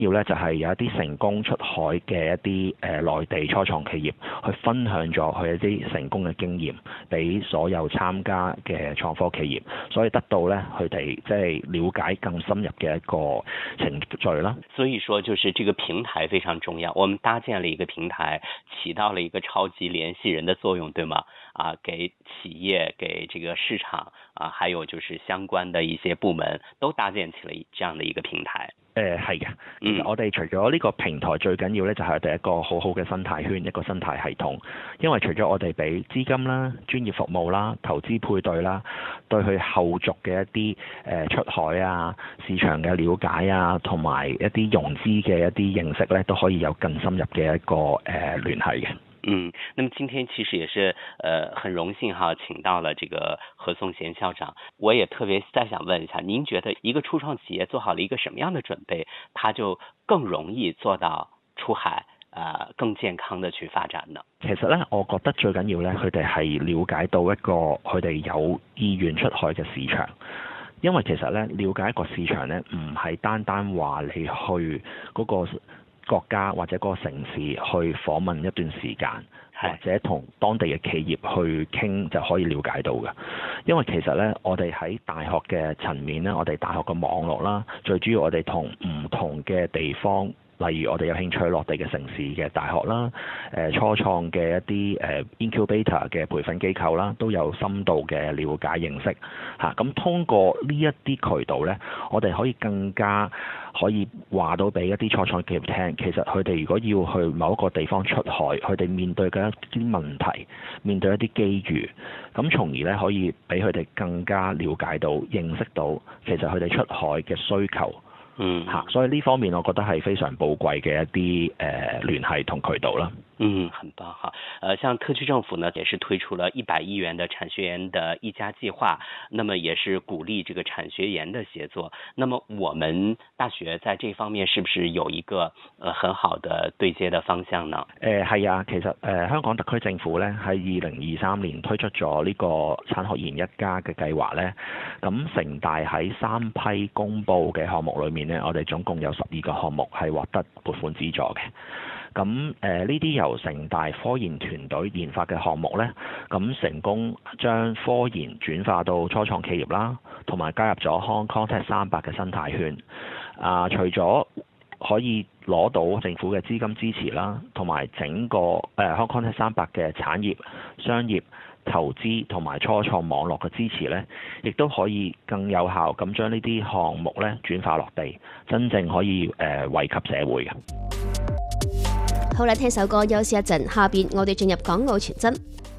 要咧就係有一啲成功出海嘅一啲內地初創企業去分享咗佢一啲成功嘅經驗俾所有參加嘅創科企業，所以得到咧佢哋即係了解更深入嘅一個程序啦。 所以說就是這個平台非常重要，我們搭建了一個平台，起到了一個超級聯繫人的作用，對嗎？給企業、給這個市場還有就是相關的一些部門都搭建起了這樣的一個平台。 係嘅，其實我哋除咗呢個平台，最緊要咧就係我哋一個好好嘅生態圈，一個生態系統。因為除咗我哋俾資金啦、專業服務啦、投資配對啦，對佢後續嘅一啲出海啊、市場嘅了解啊，同埋一啲融資嘅一啲認識咧，都可以有更深入嘅一個聯繫嘅。 那麼今天其實也是很榮幸哈，請到了這個何頌賢校長。我也特別再想問一下，您覺得一個初創企業做好了一個什麼樣的準備，它就更容易做到出海，更健康的去發展呢？ 其實咧，我覺得最緊要咧，佢哋係了解到一個佢哋有意願出海嘅市場。因為其實咧，了解一個市場咧，唔係單單話你去嗰個國家或者嗰個城市去訪問一段時間，或者同當地嘅企業去傾就可以了解到嘅。因為其實咧，我哋喺大學嘅層面咧，我哋大學嘅網絡啦，最主要我哋同唔同嘅地方，例如我哋有興趣落地嘅城市嘅大學啦，初創嘅一啲incubator 嘅培訓機構啦，都有深度嘅了解認識嚇。咁通過呢一啲渠道咧，我哋可以更加可以話到俾一啲初創企業聽，其實佢哋如果要去某一個地方出海，佢哋面對嘅一啲問題，面對一啲機遇，咁從而咧可以俾佢哋更加了解到、認識到其實佢哋出海嘅需求。所以呢方面我覺得係非常寶貴嘅一啲聯繫同渠道啦。 很棒哈。像特區政府呢，也是推出了100億元的產學研的1加計劃，那麼也是鼓勵這個產學研的協作。那麼我們大學在這方面是不是有一個很好的對接的方向呢？ 係啊，其實香港特區政府咧喺2023年推出咗呢個產學研1加嘅計劃咧，咁城大喺3批公佈嘅項目裏面咧，我哋總共有12個項目係獲得撥款資助嘅。咁呢啲由城大科研團隊研發嘅項目呢，咁成功將科研轉化到初創企業啦，同埋加入咗 Hong Kong Tech 300嘅生態圈。除咗可以攞到政府嘅資金支持啦，同埋整個Hong Kong Tech 300嘅產業、商業、投資同埋初創網絡嘅支持呢，亦都可以更有效咁將呢啲項目呢轉化落地，真正可以惠及社會嘅。 好啦，聽首歌休息一陣，下邊我哋進入港澳傳真。